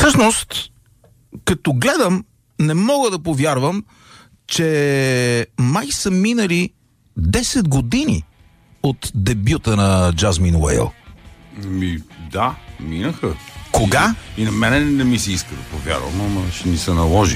Всъщност, като гледам, не мога да повярвам, че май са минали 10 години от дебюта на Jasmine Whale. Да, минаха. Кога? И на мене не ми се иска да повярвам, ама ще ни се наложи.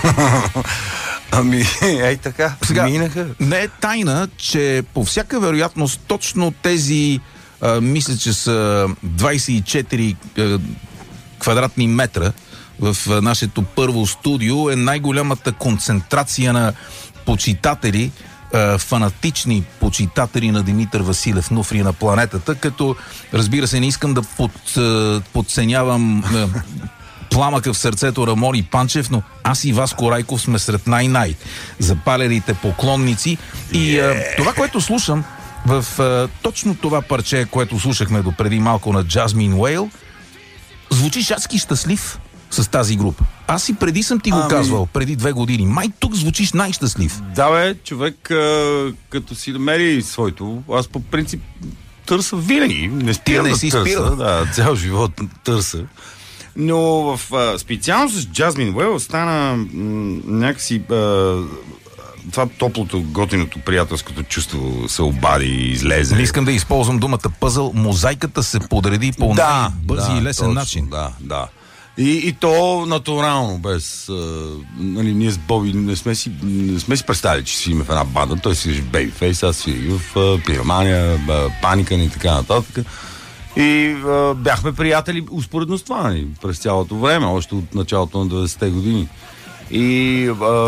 Ей така, сега, минаха. Не е тайна, че по всяка вероятност точно тези, мисля, че са 24 квадратни метра в нашето първо студио е най-голямата концентрация на почитатели, фанатични почитатели на Димитър Василев, Нуфрия на планетата, като, разбира се, не искам да подценявам пламъка в сърцето Рамон Панчев, но аз и Васко Райков сме сред най-най запалените поклонници. И това, което слушам в точно това парче, което слушахме до преди малко на Jasmine Whale, звучиш адски щастлив с тази група. Аз и преди съм ти го казвал, преди 2 години. Май тук звучиш най-щастлив. Да, бе, човек, като си намери своето, аз по принцип търся винаги. Не спирам да търся. Да, цял живот търся. Но в специално с Jasmine Whale стана някакси това топлото, готиното, приятелското чувство се обади и излезе. Не искам да използвам думата пъзъл. Мозайката се подреди по най-бързи и лесен начин. Да. И то натурално, без... ние с Боби не сме си представили, че свириме в една банда. Той свири в Babyface, аз свири в Пиромания, Паника и така нататък. И бяхме приятели успоредно с това през цялото време, още от началото на 90-те години. И...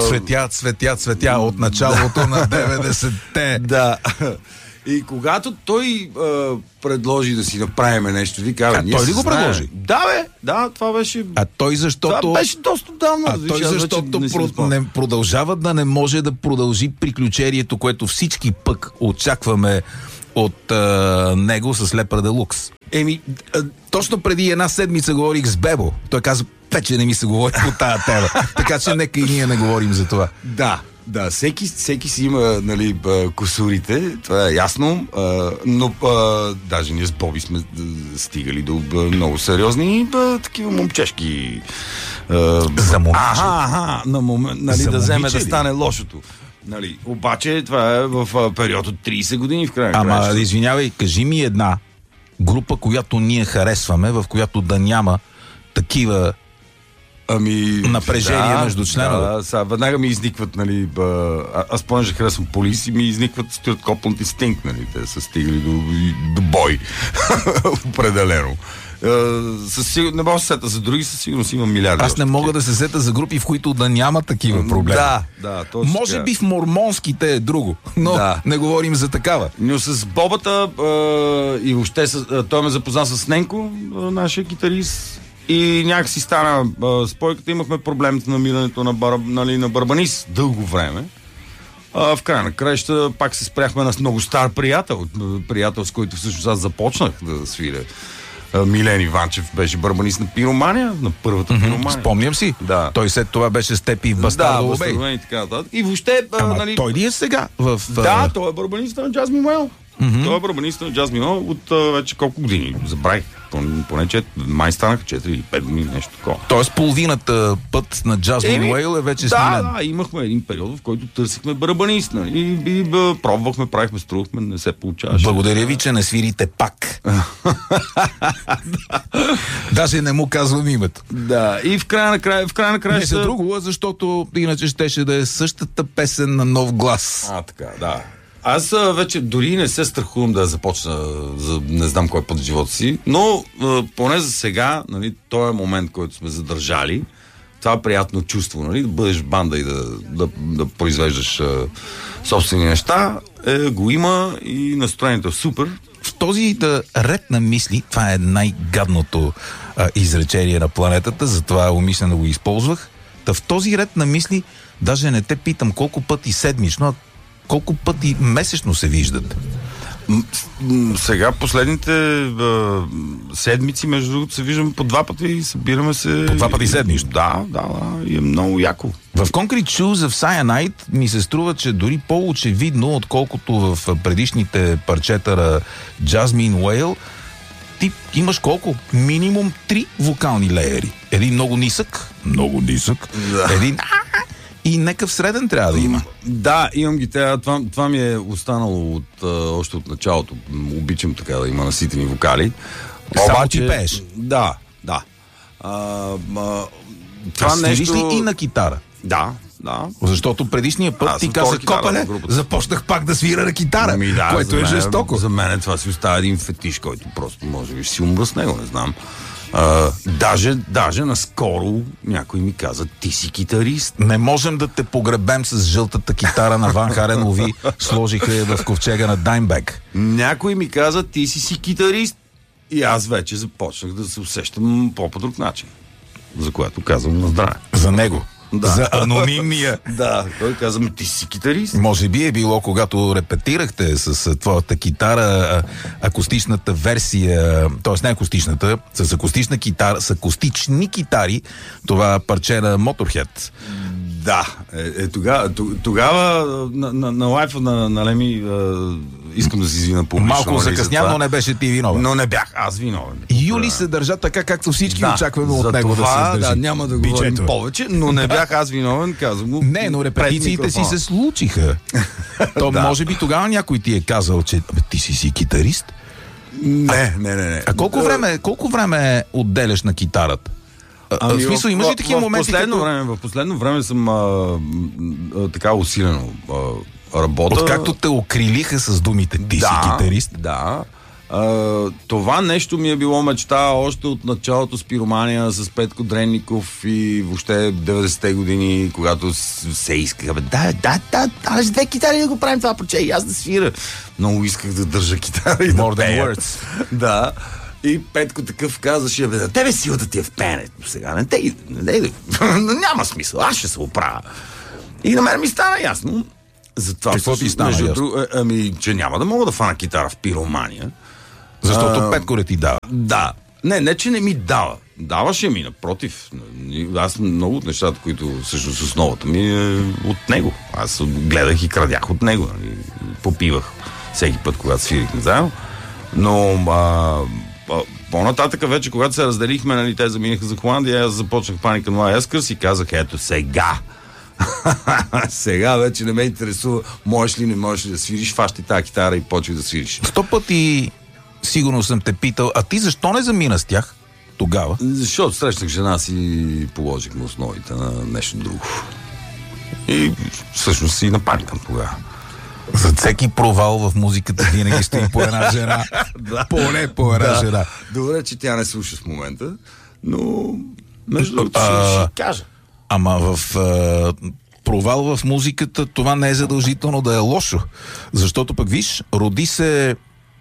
Цветя от началото на 90-те. Да. И когато той предложи да си направим нещо, ви казва... той ли го предложи? Да, бе. Да, това беше... А той защото... Това беше доста давно. А той защото не продължава да не може да продължи приключението, което всички пък очакваме от него с Лепра Делукс. Точно преди една седмица говорих с Бебо. Той каза, вече не ми се говори по тая тема. Така че нека и ние не говорим за това. Да, всеки си има, нали, кусурите, това е ясно, но даже ние с Боби сме стигали до много сериозни такива момчешки на момент, нали, да вземе да стане лошото. Нали, обаче това е в период от 30 години в края. Извинявай, кажи ми една група, която ние харесваме, в която да няма такива напрежение между членове. Веднага ми изникват, нали, аз понеже харесвам Полис и ми изникват Стюарт Копланд и Стинг, нали, те са стигали до бой. Определено. Не мога да се сета за други, със сигурност има милиарди. Аз не мога да се сета за групи, в които да няма такива проблеми. Да, точно. Може би в мормонските е друго, но не говорим за такава. Но с Бобата и въобще той ме запозна с Ненко, нашия китарист, и някакси стана спойката. Имахме проблемите на намирането на барабанист дълго време. В края на краища пак се спряхме на много стар приятел, с който всъщност аз започнах да свиря. Милен Иванчев беше барабанист на Пиромания, на първата Пиромания. Спомням си. Да. Той след това беше с теб и в Бастардо Обей. Да, и така нататък. И въобще... нали... той ли е сега? Да, той е барабанист на Jasmine Whale. Той е барабанист на Jasmine Whale от вече колко години? Забравих. Поне май станаха 4 или 5 години, нещо такова. Тоест половината път на Jasmine Whale е вече сменен. Да, имахме един период, в който търсихме барабанист. И пробвахме, правихме, струвахме, не се получаваше. Благодаря ви, че не свирите пак. Даже не му казвам името. Да, и в края на края... Не за друго, защото иначе щеше да е същата песен на нов глас. Така, да. Аз вече дори не се страхувам да започна за не знам кой път в живота си, но поне за сега, нали, този момент, който сме задържали, това приятно чувство, нали, да бъдеш банда и да произвеждаш собствени неща, го има и настроението е супер. В този ред на мисли, това е най-гадното изречение на планетата, затова умишлено го използвах. В този ред на мисли даже не те питам колко пъти седмично, а колко пъти месечно се виждат? Сега последните седмици, между другото, се виждаме по 2 пъти и събираме се... По 2 пъти седмично? Да, и е много яко. В Concrete Shoes of Cyanide ми се струва, че дори по-очевидно, отколкото в предишните парчета на Jasmine Whale, ти имаш колко? Минимум 3 вокални леери. Един много нисък, един и некъв среден трябва да има. Да, имам ги. Това ми е останало още от началото. Обичам така да има наситени вокали. Само ти пееш. Да. Това нещо... ли и на китара? Да. Защото предишния път ти каза, Копале, започнах пак да свира на китара, което е жестоко. За мен това си остава един фетиш, който просто може би ще си умра с него, не знам. Даже наскоро някой ми каза, ти си китарист. Не можем да те погребем с жълтата китара на Ван Хален, лови, сложиха я в ковчега на Даймбек. Някой ми каза, ти си китарист. И аз вече започнах да се усещам по друг начин. За което казвам на здраве. За него. Да. За анонимния. Да, той каза, ти си китарист. Може би е било, когато репетирахте с твоята китара, акустичната версия, т.е. не акустичната, с акустична китара, с акустични китари, това парче на Motorhead. Да, тогава на лайфа на Леми искам да си извина публично. Малко закъсня, но не беше ти виновен. Но не бях аз виновен. Юли се държа така, както всички очакваме от него да се държи. Да, няма да говорим повече, но не бях аз виновен, казвам го. Не, но репетициите си се случиха. То може би тогава някой ти е казал, че ти си китарист? Не. А колко време отделяш на китарата? В смисъл, имаш ли такива моменти? В последно време съм така усилено работа. Откакто те окрилиха с думите ти си китарист? Да. Това нещо ми е било мечта още от началото с пиромания, с Петко Дренников и въобще 90-те години, когато се искаха. Да, с 2 китари да го правим това парче и аз да свира. Много исках да държа китара и More да than пея. words. Да. И Петко такъв казаше, на тебе силата ти е в пеенето сега. Няма смисъл, аз ще се оправя. И на мен ми стана ясно. Затова какво ти стана ясно? Че няма да мога да фана китара в пиромания. Защото Петко не ти дава. Да. Не, че не ми дава. Даваше ми, напротив. Аз много от нещата, които всъщност основата ми е от него. Аз гледах и крадях от него. Попивах всеки път, когато свирихме заедно. Но по-нататъка вече, когато се разделихме, нали, те заминаха за Холандия, аз започнах Panic! At the Disco и казах, ето сега. Сега вече не ме интересува можеш ли, не можеш ли да свириш, фащи тази китара и почвай да свириш. 100 пъти сигурно съм те питал, а ти защо не замина с тях тогава? Защото срещнах жена си и положихме основите на нещо друго. И всъщност си нападнам тогава. За всеки провал в музиката винаги стои по една жена. Поне по една жена. Добре, че тя не слуша в момента, но между другото ще кажа. Ама в провал в музиката това не е задължително да е лошо. Защото пък виж, роди се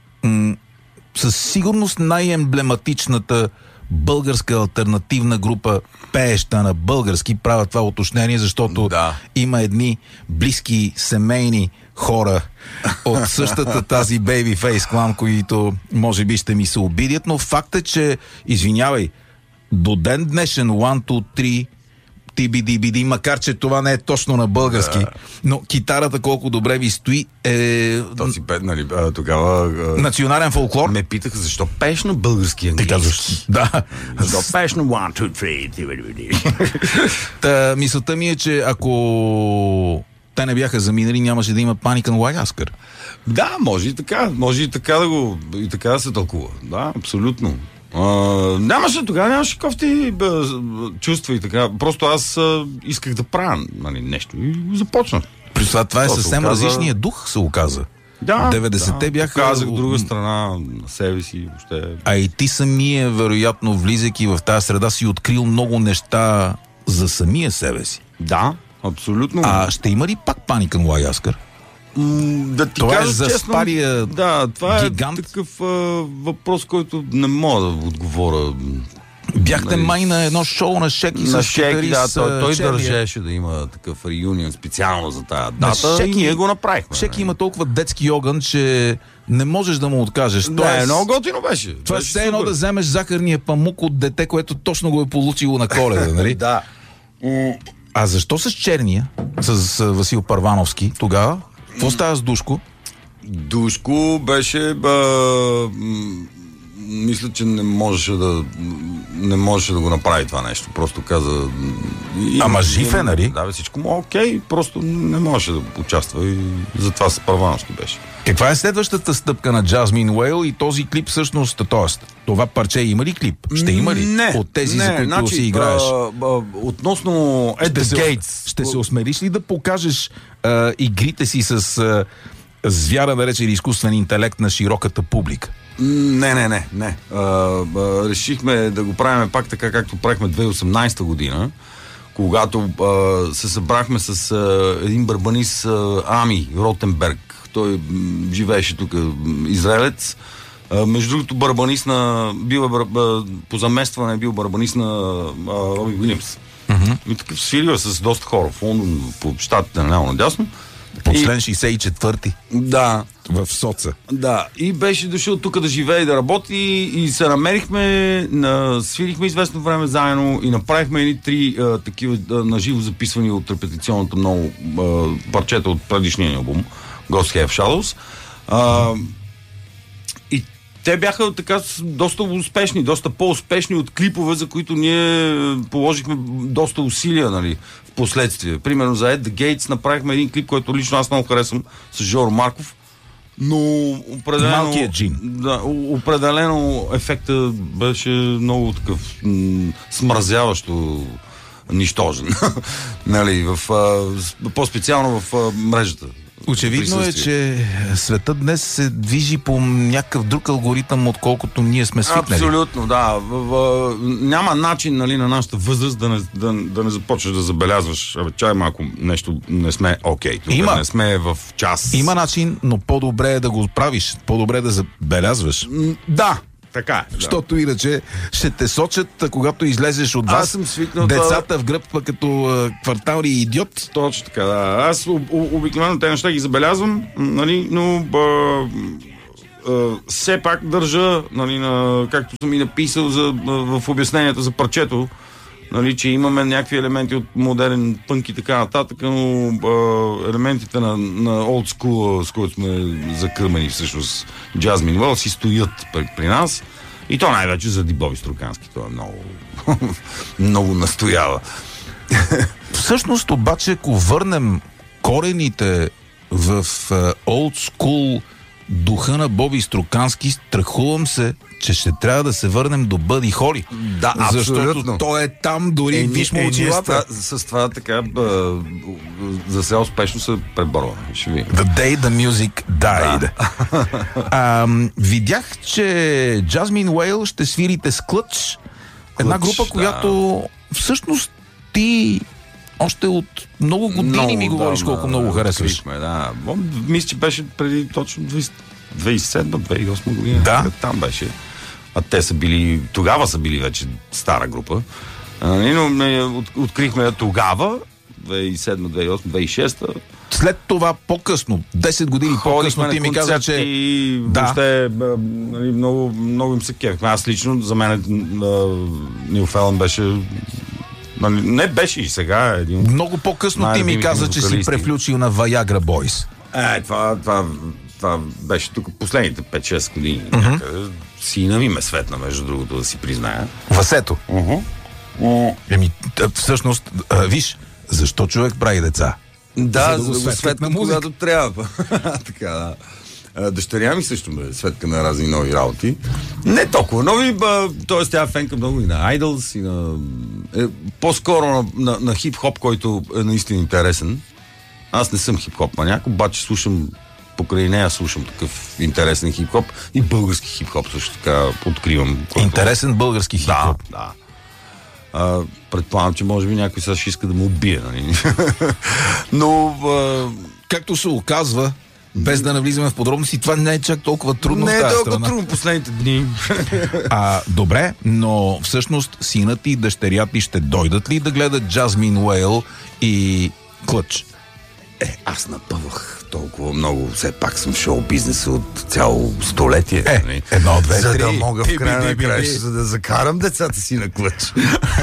със сигурност най-емблематичната българска алтернативна група, пееща на български, правя това уточнение, защото има едни близки семейни хора от същата тази Babyface клан, които може би ще ми се обидят, но факт е, че, извинявай, до ден днешен 1, 2, 3 TBDBD, макар че това не е точно на български, но китарата колко добре ви стои е... Този пет, нали, тогава... национален фолклор. Ме питаха, защо пееш на български английски? Ти казваш, да. Защо пееш на 1, 2, 3, мисълта ми е, че ако те не бяха заминали, нямаше да има Panic! At the Disco. Да, може и така да се тълкува. Да, абсолютно. Тогава нямаше кофти чувства и така. Просто аз исках да правя нещо и започнах. При това е съвсем различният дух, се оказа. Да, 90-те бяха... Казах друга страна на себе си. Въобще. А и ти самия, вероятно, влизайки в тази среда, си открил много неща за самия себе си. Да, абсолютно. А ще има ли пак Panic! At the Disco? Да ти това кажа е за честно, спария това гигант. Е такъв въпрос, който не мога да отговоря. Бяхте май на едно шоу на Шеки с китарист. Той държеше да има такъв реюнион специално за тази дата и ние го направихме. Шеки има толкова детски огън, че не можеш да му откажеш. Много готино беше. Това е все едно да вземеш захарния памук от дете, което точно го е получило на Коледа, нали? Да. А защо с черния, с Васил Първановски тогава? Какво става с Душко? Душко беше мисля, че не можеше да го направи това нещо. Просто каза... Ама жив е, нали? Да, всичко му окей, просто не можеше да участва и затова с Първановски беше. Каква е следващата стъпка на Jasmine Whale и този клип всъщност, т.е. това парче има ли клип? Ще има ли? Не, от тези, за които си играеш? Относно At the Gates... Ще се осмелиш ли да покажеш игрите си с звяра, да рече, или изкуствен интелект на широката публика? Не. Решихме да го правим пак така, както правихме 2018 година, когато се събрахме с един барабанист Ами Ротенберг. Той живееше тук, израелец. Между другото, барабанист по заместване е бил барабанист на Роби Уилямс. И такъв свирил с доста хора в Лондон, по щатите наляво надясно. По член 64-ти. Да. В соца. Да. И беше дошъл тук да живее и да работи и се намерихме, свирихме известно време заедно и направихме едни 3 такива наживо записвани от репетиционната много парчета от предишния албум Ghost Have Shadows. И те бяха така доста успешни, доста по-успешни от клипове, за които ние положихме доста усилия, нали, в последствие. Примерно за At the Gates направихме един клип, който лично аз много харесвам, с Жоро Марков, но определено... Малкият джин. Да, определено ефекта беше много такъв смразяващо нищожен. Нали, по-специално в мрежата. Очевидно е, че светът днес се движи по някакъв друг алгоритъм, отколкото ние сме свикнали. Абсолютно, да. Няма начин, нали, на нашата възраст да не започнеш да забелязваш. Чай малко нещо не сме окей. Не сме в час. Има начин, но по-добре е да го правиш. По-добре да забелязваш. Да. Така е. Защото иначе ще те сочат, когато излезеш от вас, децата в гръб като квартални идиот. Точно така, да. Аз обикновено те неща ги забелязвам, нали, но все пак държа, нали, както съм и написал в обяснението за парчето, нали, че имаме някакви елементи от модерен пънк и така нататък, но елементите на old school, с които сме закърмени всъщност Jasmine Whale, си стоят при нас. И то най-вече заради Боби Струкански. Това е много настоява. Всъщност обаче, ако върнем корените в old school духа на Боби Струкански, страхувам се, че ще трябва да се върнем до Бъди Холи. Да, абсолютно. Защото той е там, дори виж му очилата. С това така за сега успешно се преборва. The day the music died. Да. Видях, че Jasmine Whale ще свирите с Клъч. Една група, която всъщност ти още от много години ми говориш колко много харесваш. Да. Мисля, че беше преди точно 2007-2008 година. Да. Там беше. А те тогава са били вече стара група. Но открихме тогава, 2007-2008, 2006. След това по-късно, 10 години по-късно, ти ми каза, че... Въобще, много им се кефихме. Аз лично, за мен Нил Фелън беше... Не беше и сега. Много по-късно ти ми каза, че си превключил на Viagra Boys. Това беше тук последните 5-6 години. Сина ми ме светна, между другото, да си призная. Васето. Всъщност, виж, защо човек прави деца? Да, за да го светна, когато трябва. Така, да. Дъщеря ми също ме светка на разни нови работи. Не толкова нови, т.е. тя е фенка много и на Idols, и на... по-скоро на хип-хоп, който е наистина интересен. Аз не съм хип-хоп маняк, обаче слушам покрай нея такъв интересен хип-хоп и български хип-хоп също така откривам. Интересен български хип-хоп? Да. Предполагам, че може би някой сега ще иска да му убие. Нали? Но... както се оказва, без да навлизаме в подробности, това не е чак толкова трудно в тази страна. Не е толкова трудно последните дни. Добре, но всъщност синът и дъщеря ти ще дойдат ли да гледат Jasmine Whale и Клъч? Аз напъвах толкова много. Все пак съм в шоу-бизнеса от цяло столетие. Едно, две, за три. да мога в края на краища, Би. за да закарам децата си на клъч.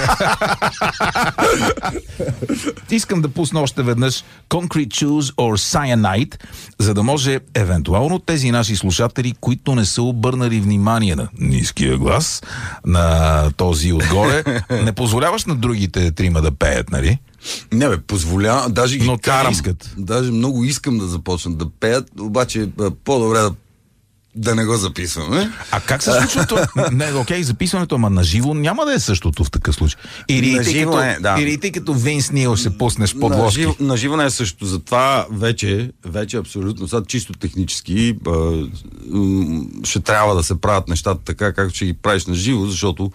Искам да пусна още веднъж Concrete Shoes or Cyanide, за да може евентуално тези наши слушатели, които не са обърнали внимание на ниския глас, на този отгоре, не позволяваш на другите трима да пеят, нали? Не бе, позволявам, даже ги но карам. искат. Даже много искам да започнат да пеят, обаче по-добре да не го записваме. А как се случва това? Не, окей, записването, ама на живо няма да е същото в такъв случай. Или ти като Винс Нил ще пуснеш подложки. На живо не е същото. Затова вече абсолютно, сега чисто технически ще трябва да се правят нещата така, както ще ги правиш на живо, защото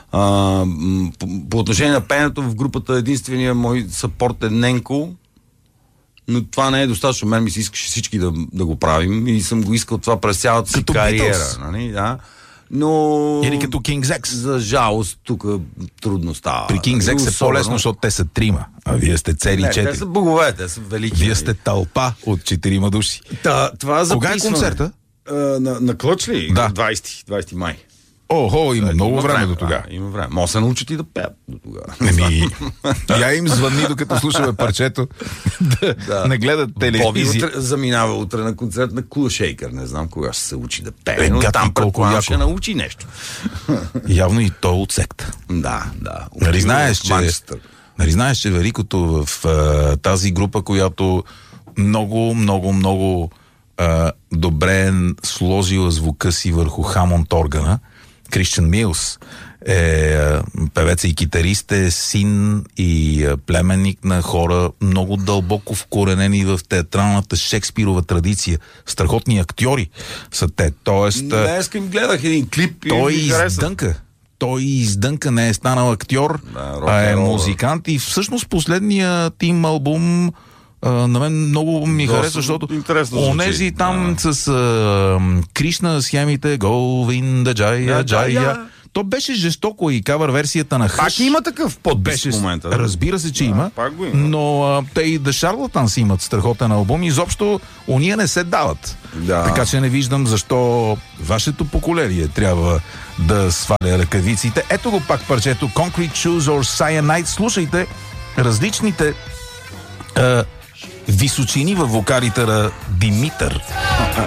по отношение на пеенето в групата единствения мой съпорт е Ненко, но това не е достатъчно. Мен ми се искаше всички да го правим и съм го искал това през цялата си кариера. Нали? Да. Но... Или като King's X. За жалост, тук трудно става. При King's X е по-лесно, защото те са трима, а вие сте цели 4. Те са богове, те са велики. Вие сте тълпа от 4 души. Това кога е концерта? На Клъч ли? Да. 20 май. Охо, има много време до тогава. Има време. Може се научат и да пеят до тогава. Я им звънни, докато слушаме парчето, да не гледат телевизия. Боби заминава утре на концерт на Cool Shaker. Не знам кога ще се учи да пее, но там предполагам ще научи нещо. Явно и то от секта. Да. Нали знаеш, че великото в тази група, която много добре сложила звука си върху Хамонд органа, Кристиан Милс е певец и китарист, е син и племенник на хора много дълбоко вкоренени в театралната Шекспирова традиция. Страхотни актьори са те. Тоест, днес им гледах един клип и той издънка, не е станал актьор, а е музикант и всъщност последният им албум на мен много ми харесва, защото онези там с Кришна схемите Говинда Джая. То беше жестоко и кавър версията на Хъш. Пак има такъв подпис в момента. Разбира се, че има. Но те и The Charlatans имат страхотен албум. Изобщо уния не се дават. Така че не виждам защо вашето поколение трябва да сваля ръкавиците. Ето го пак парчето Concrete Shoes or Cyanide. Слушайте различните височини във вокалите на Димитър.